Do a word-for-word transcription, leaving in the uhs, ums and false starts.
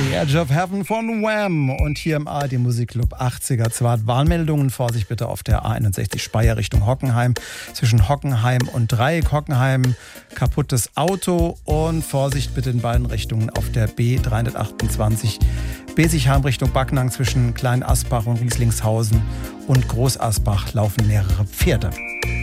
The Edge of Heaven von Wham! Und hier im A R D Musikclub achtziger Zwart Warnmeldungen. Vorsicht bitte auf der A einundsechzig Speyer Richtung Hockenheim. Zwischen Hockenheim und Dreieck Hockenheim kaputtes Auto. Und Vorsicht bitte in beiden Richtungen auf der B dreihundertachtundzwanzig Besigheim Richtung Backnang. Zwischen Klein Asbach und Rieslingshausen und Groß Asbach laufen mehrere Pferde.